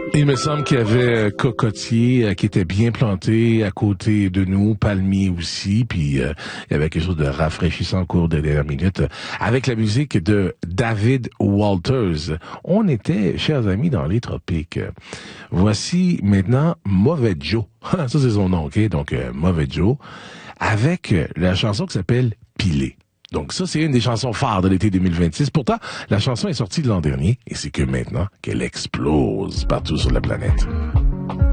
Il me semble qu'il y avait cocotier qui était bien planté à côté de nous, palmier aussi, puis il y avait quelque chose de rafraîchissant au cours des dernières minutes. Avec la musique de David Walters, on était, chers amis, dans les tropiques. Voici maintenant Mauvais Joe. Ça, c'est son nom, OK? Donc, Mauvais Joe, avec la chanson qui s'appelle Pilé. Donc ça, c'est une des chansons phares de l'été 2026. Pourtant, la chanson est sortie l'an dernier et c'est que maintenant qu'elle explose partout sur la planète.